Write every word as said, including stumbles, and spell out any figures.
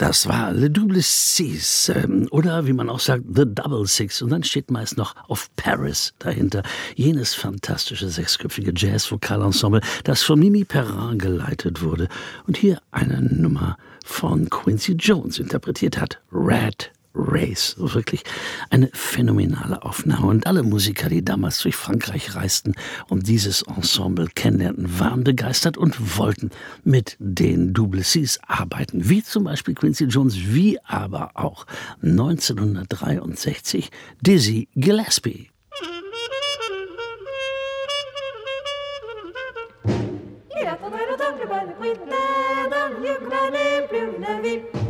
Das war Le Double Six ähm, oder wie man auch sagt, The Double Six. Und dann steht meist noch auf Paris dahinter. Jenes fantastische sechsköpfige Jazz-Vokalensemble, das von Mimi Perrin geleitet wurde. Und hier eine Nummer von Quincy Jones interpretiert hat. Rat Race. Wirklich eine phänomenale Aufnahme. Und alle Musiker, die damals durch Frankreich reisten und dieses Ensemble kennenlernten, waren begeistert und wollten mit den Double Six arbeiten. Wie zum Beispiel Quincy Jones, wie aber auch neunzehnhundertdreiundsechzig Dizzy Gillespie. Il attendrait le temps que le bal de Queen, dans le lieu que l'année plus la vie.